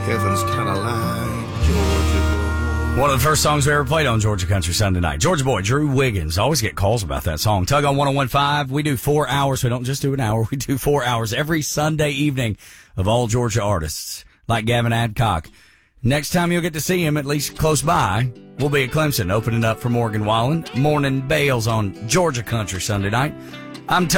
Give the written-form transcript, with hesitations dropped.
Heaven's kind of like Georgia Boy. One of the first songs we ever played on Georgia Country Sunday night. Georgia Boy, Drew Wiggins. I always get calls about that song. Tug on 101.5. We do 4 hours. We don't just do an hour. We do 4 hours every Sunday evening of all Georgia artists, like Gavin Adcock. Next time you'll get to see him, at least close by, we'll be at Clemson, opening up for Morgan Wallen. Morning Bales on Georgia Country Sunday night. I'm Tug.